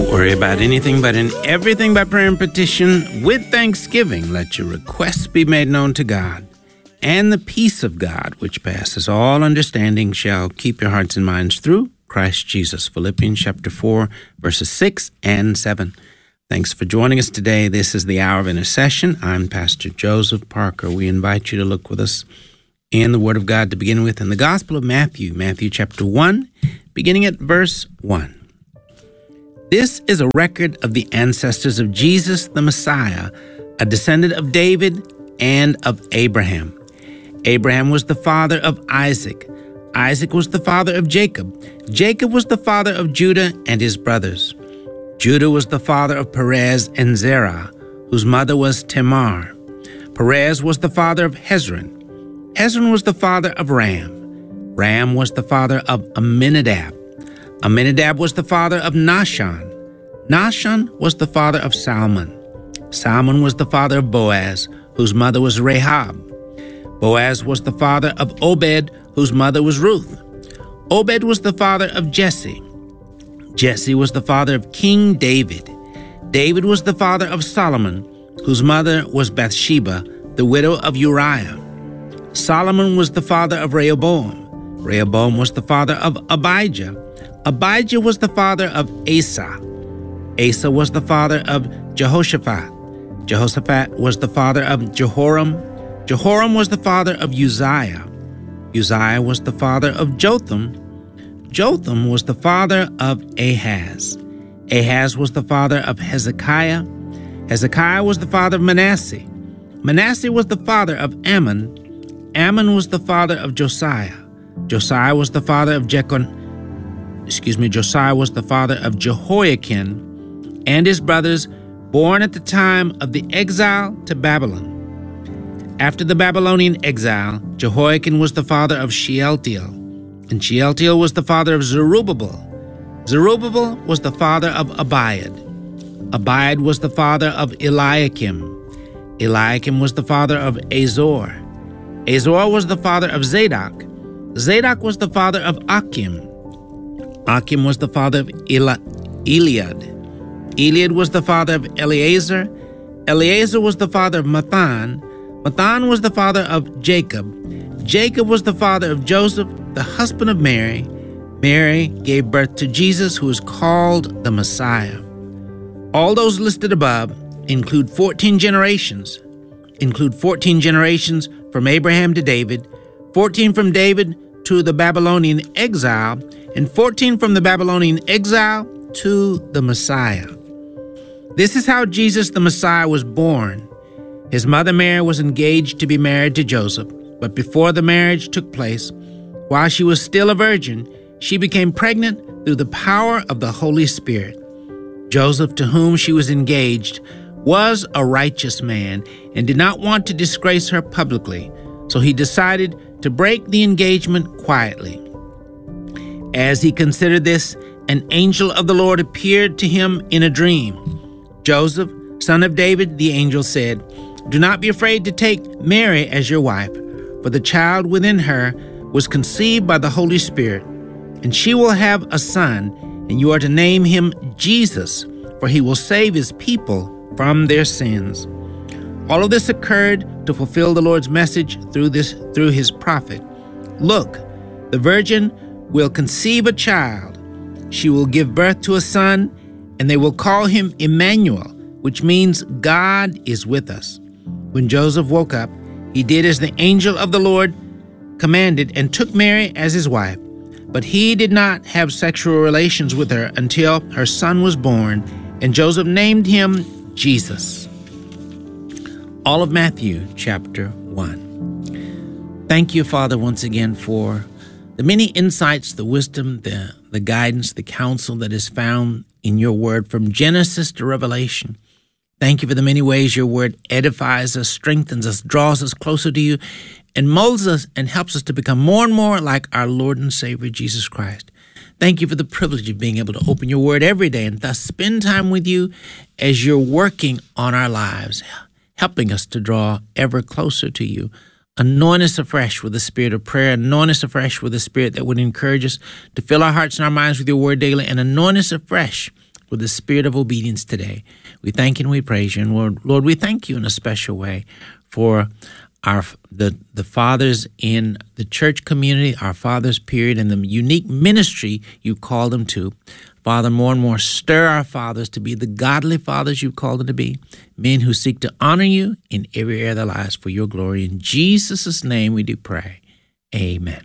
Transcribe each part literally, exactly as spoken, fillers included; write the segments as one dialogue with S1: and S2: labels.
S1: Don't worry about anything but in everything by prayer and petition with thanksgiving. Let your requests be made known to God. And the peace of God, which passes all understanding, shall keep your hearts and minds through Christ Jesus. Philippians chapter four, verses six and seven. Thanks for joining us today. This is the Hour of Intercession. I'm Pastor Joseph Parker. We invite you to look with us in the Word of God to begin with in the Gospel of Matthew, Matthew chapter one, beginning at verse one. This is a record of the ancestors of Jesus the Messiah, a descendant of David and of Abraham. Abraham was the father of Isaac. Isaac was the father of Jacob. Jacob was the father of Judah and his brothers. Judah was the father of Perez and Zerah, whose mother was Tamar. Perez was the father of Hezron. Hezron was the father of Ram. Ram was the father of Amminadab. Amminadab was the father of Nahshon. Nahshon was the father of Salmon. Salmon was the father of Boaz, whose mother was Rahab. Boaz was the father of Obed, whose mother was Ruth. Obed was the father of Jesse. Jesse was the father of King David. David was the father of Solomon, whose mother was Bathsheba, the widow of Uriah. Solomon was the father of Rehoboam. Rehoboam was the father of Abijah. Abijah was the father of Asa. Asa was the father of Jehoshaphat. Jehoshaphat was the father of Jehoram. Jehoram was the father of Uzziah. Uzziah was the father of Jotham. Jotham was the father of Ahaz. Ahaz was the father of Hezekiah. Hezekiah was the father of Manasseh. Manasseh was the father of Ammon. Ammon was the father of Josiah. Josiah was the father of Jecon. Excuse me, Josiah was the father of Jehoiakim and his brothers, born at the time of the exile to Babylon. After the Babylonian exile, Jehoiakim was the father of Shealtiel, and Shealtiel was the father of Zerubbabel. Zerubbabel was the father of Abiad. Abiad was the father of Eliakim. Eliakim was the father of Azor. Azor was the father of Zadok. Zadok was the father of Achim. Achim was the father of Eli- Eliad. Eliad was the father of Eleazar. Eleazar was the father of Matthan. Matthan was the father of Jacob. Jacob was the father of Joseph, the husband of Mary. Mary gave birth to Jesus, who is called the Messiah. All those listed above include fourteen generations. Include fourteen generations from Abraham to David, fourteen from David to the Babylonian exile, and fourteen from the Babylonian exile to the Messiah. This is how Jesus the Messiah was born. His mother Mary was engaged to be married to Joseph, but before the marriage took place, while she was still a virgin, she became pregnant through the power of the Holy Spirit. Joseph, to whom she was engaged, was a righteous man and did not want to disgrace her publicly, so he decided to break the engagement quietly. As he considered this, an angel of the Lord appeared to him in a dream. Joseph, son of David, the angel said, "Do not be afraid to take Mary as your wife, for the child within her was conceived by the Holy Spirit, and she will have a son, and you are to name him Jesus, for he will save his people from their sins." All of this occurred to fulfill the Lord's message through this through his prophet. "Look, the virgin will conceive a child. She will give birth to a son, and they will call him Emmanuel, which means God is with us." When Joseph woke up, he did as the angel of the Lord commanded and took Mary as his wife. But he did not have sexual relations with her until her son was born, and Joseph named him Jesus. All of Matthew chapter one. Thank you, Father, once again for the many insights, the wisdom, the, the guidance, the counsel that is found in your word from Genesis to Revelation. Thank you for the many ways your word edifies us, strengthens us, draws us closer to you, and molds us and helps us to become more and more like our Lord and Savior, Jesus Christ. Thank you for the privilege of being able to open your word every day and thus spend time with you as you're working on our lives, helping us to draw ever closer to you. Anoint us afresh with the spirit of prayer. Anoint us afresh with the spirit that would encourage us to fill our hearts and our minds with your word daily. And anoint us afresh with the spirit of obedience today. We thank you and we praise you. And Lord, Lord, we thank you in a special way for our the the fathers in the church community, our fathers, period, and the unique ministry you called them to. Father, more and more stir our fathers to be the godly fathers you've called them to be, men who seek to honor you in every area of their lives for your glory. In Jesus' name we do pray. Amen.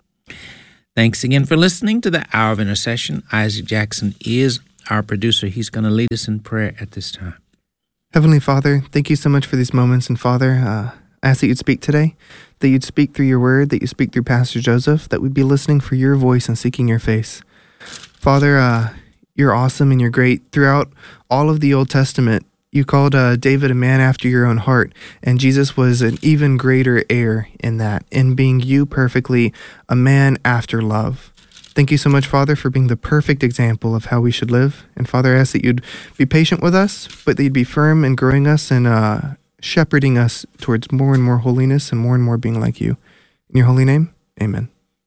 S1: Thanks again for listening to the Hour of Intercession. Isaac Jackson is our producer. He's going to lead us in prayer at this time.
S2: Heavenly Father, thank you so much for these moments. And Father, uh, I ask that you'd speak today, that you'd speak through your word, that you speak through Pastor Joseph, that we'd be listening for your voice and seeking your face. Father, uh, you're awesome and you're great. Throughout all of the Old Testament, you called uh, David a man after your own heart, and Jesus was an even greater heir in that, in being you perfectly, a man after love. Thank you so much, Father, for being the perfect example of how we should live. And Father, I ask that you'd be patient with us, but that you'd be firm in growing us and uh, shepherding us towards more and more holiness and more and more being like you. In your holy name, amen.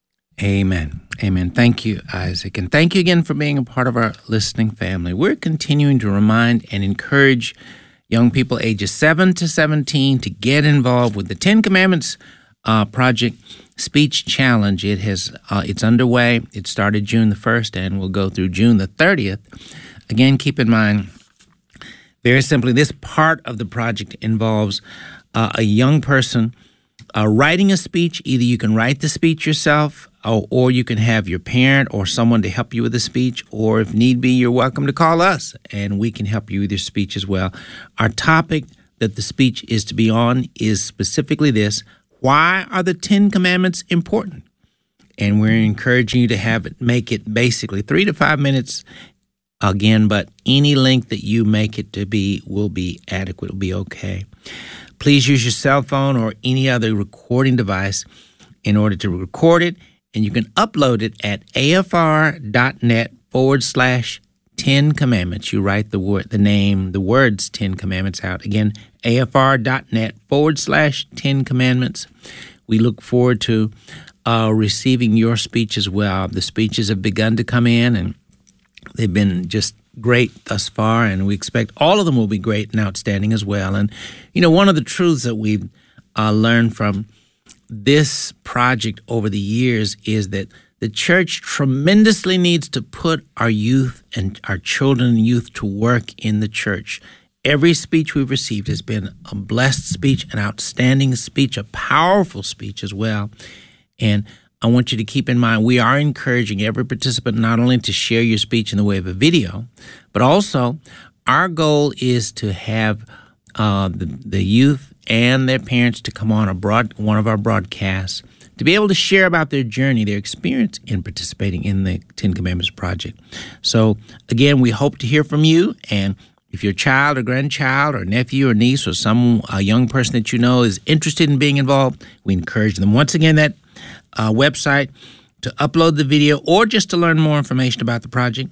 S1: Amen. Amen. Thank you, Isaac. And thank you again for being a part of our listening family. We're continuing to remind and encourage young people ages seven to seventeen to get involved with the Ten Commandments uh, Project Speech Challenge. It has uh, it's underway. It started June the first and will go through June the thirtieth. Again, keep in mind, very simply, this part of the project involves uh, a young person uh, writing a speech. Either you can write the speech yourself, or, or you can have your parent or someone to help you with the speech, or if need be, you're welcome to call us, and we can help you with your speech as well. Our topic that the speech is to be on is specifically this: why are the Ten Commandments important? And we're encouraging you to have it, make it basically three to five minutes again, but any length that you make it to be will be adequate, will be okay. Please use your cell phone or any other recording device in order to record it, and you can upload it at afr.net forward slash Ten Commandments. You write the word, the name, the words Ten Commandments out. Again, afr.net forward slash Ten Commandments. We look forward to uh, receiving your speech as well. The speeches have begun to come in, and they've been just great thus far, and we expect all of them will be great and outstanding as well. And, you know, one of the truths that we've uh, learned from this project over the years is that the church tremendously needs to put our youth and our children and youth to work in the church. Every speech we've received has been a blessed speech, an outstanding speech, a powerful speech as well. And I want you to keep in mind, we are encouraging every participant not only to share your speech in the way of a video, but also our goal is to have uh, the, the youth and their parents to come on a broad, one of our broadcasts to be able to share about their journey, their experience in participating in the Ten Commandments Project. So, again, we hope to hear from you, and if your child or grandchild or nephew or niece or some a young person that you know is interested in being involved, we encourage them. Once again, that uh, website to upload the video or just to learn more information about the project,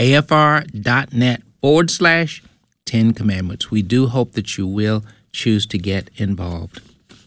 S1: afr.net forward slash Ten Commandments. We do hope that you will choose to get involved.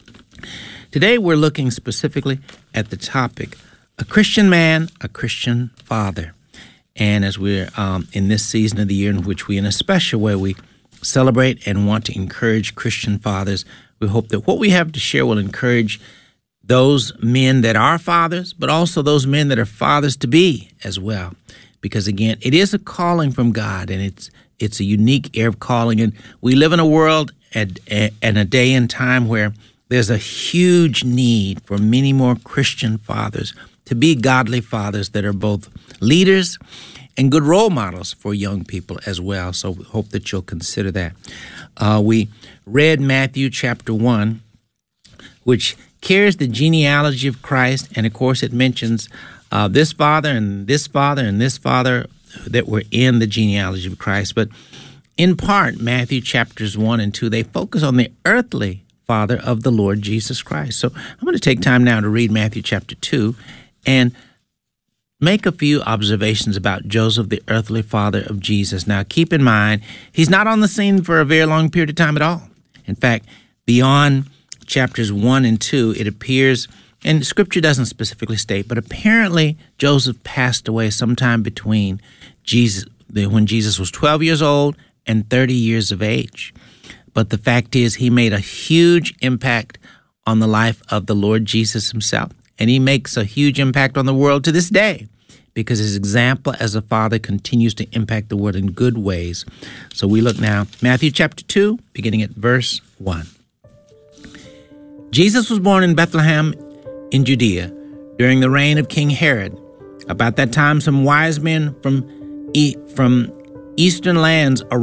S1: Today we're looking specifically at the topic, a Christian man, a Christian father. And as we're um, in this season of the year in which we, in a special way, we celebrate and want to encourage Christian fathers, we hope that what we have to share will encourage those men that are fathers, but also those men that are fathers to be as well. Because again, it is a calling from God, and it's it's a unique air of calling. And we live in a world and, and a day and time where there's a huge need for many more Christian fathers to be godly fathers that are both leaders and good role models for young people as well. So we hope that you'll consider that. Uh, we read Matthew chapter one, which carries the genealogy of Christ, and of course it mentions uh, this father and this father and this father that were in the genealogy of Christ. But in part, Matthew chapters one and two, they focus on the earthly father of the Lord Jesus Christ. So I'm going to take time now to read Matthew chapter two and make a few observations about Joseph, the earthly father of Jesus. Now, keep in mind, he's not on the scene for a very long period of time at all. In fact, beyond chapters one and two, it appears, and Scripture doesn't specifically state, but apparently Joseph passed away sometime between Jesus, when Jesus was twelve years old and thirty years of age. But the fact is, he made a huge impact on the life of the Lord Jesus himself. And he makes a huge impact on the world to this day because his example as a father continues to impact the world in good ways. So we look now, Matthew chapter two, beginning at verse one. Jesus was born in Bethlehem in Judea during the reign of King Herod. About that time, some wise men from, e- from eastern lands arrived